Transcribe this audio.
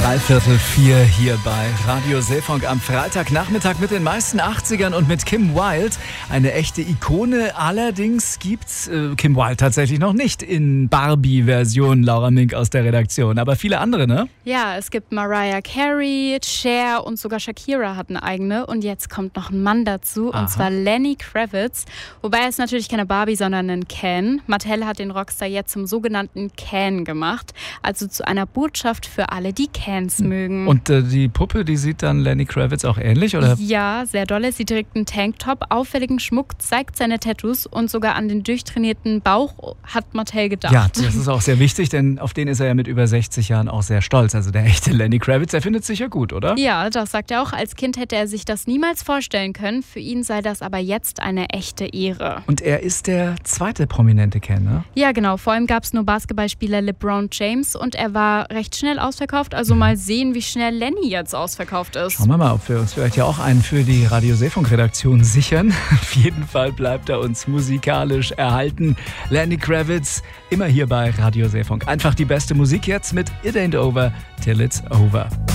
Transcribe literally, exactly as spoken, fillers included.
Dreiviertel vier hier bei Radio Seefunk am Freitagnachmittag mit den meisten achtzigern und mit Kim Wilde. Eine echte Ikone. Allerdings gibt's äh, Kim Wilde tatsächlich noch nicht in Barbie-Version, Laura Mink aus der Redaktion. Aber viele andere, ne? Ja, es gibt Mariah Carey, Cher und sogar Shakira hat eine eigene. Und jetzt kommt noch ein Mann dazu, Aha. und zwar Lenny Kravitz. Wobei er ist natürlich keine Barbie, sondern ein Ken. Mattel hat den Rockstar jetzt zum sogenannten Ken gemacht. Also zu einer Botschaft für alle, die Cans mögen. Und äh, die Puppe, die sieht dann Lenny Kravitz auch ähnlich, oder? Ja, sehr dolle. Sie trägt einen Tanktop, auffälligen Schmuck, zeigt seine Tattoos und sogar an den durchtrainierten Bauch hat Mattel gedacht. Ja, das ist auch sehr wichtig, denn auf den ist er ja mit über sechzig Jahren auch sehr stolz. Also der echte Lenny Kravitz, der findet sich ja gut, oder? Ja, das sagt er auch. Als Kind hätte er sich das niemals vorstellen können. Für ihn sei das aber jetzt eine echte Ehre. Und er ist der zweite prominente Ken, ne? Ja, genau. Vor ihm gab es nur Basketballspieler LeBron James und er war recht schnell ausverkauft. Also mal sehen, wie schnell Lenny jetzt ausverkauft ist. Schauen wir mal, ob wir uns vielleicht ja auch einen für die Radio Seefunk-Redaktion sichern. Auf jeden Fall bleibt er uns musikalisch erhalten. Lenny Kravitz, immer hier bei Radio Seefunk. Einfach die beste Musik jetzt mit It Ain't Over Till It's Over.